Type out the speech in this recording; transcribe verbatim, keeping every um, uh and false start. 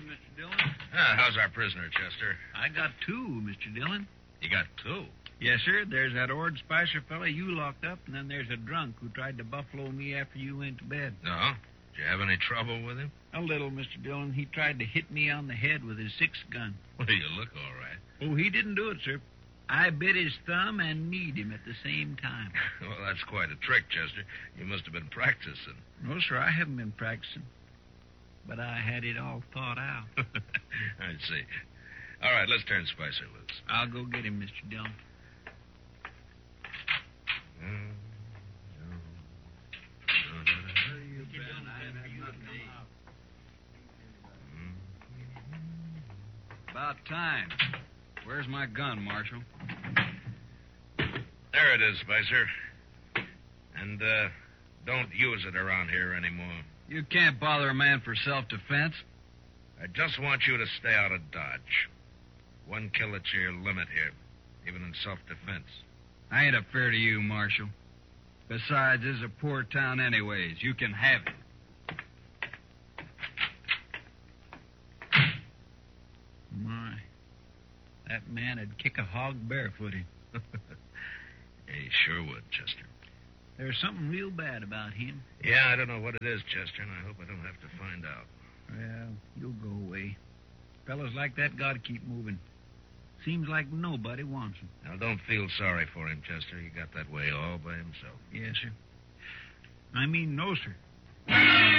morning, Mister Dillon. Ah, how's our prisoner, Chester? I got two, Mister Dillon. You got two? Yes, sir. There's that Ord Spicer fella you locked up, and then there's a drunk who tried to buffalo me after you went to bed. No? Did you have any trouble with him? A little, Mister Dillon. He tried to hit me on the head with his six gun. Well, you look all right. Oh, he didn't do it, sir. I bit his thumb and kneed him at the same time. Well, that's quite a trick, Chester. You must have been practicing. No, sir, I haven't been practicing. But I had it all thought out. I see. All right, let's turn Spicer loose. I'll go get him, Mister Dillon. About time. Where's my gun, Marshal? There it is, Spicer. And, uh, don't use it around here anymore. You can't bother a man for self-defense. I just want you to stay out of Dodge. One kill at your limit here, even in self-defense. I ain't a fair to you, Marshal. Besides, this is a poor town anyways. You can have it. My, that man would kick a hog barefooted. He sure would, Chester. There's something real bad about him. Yeah, I don't know what it is, Chester, and I hope I don't have to find out. Well, you'll go away. Fellas like that gotta keep moving. Seems like nobody wants him. Now, don't feel sorry for him, Chester. He got that way all by himself. Yes, sir. I mean, no, sir.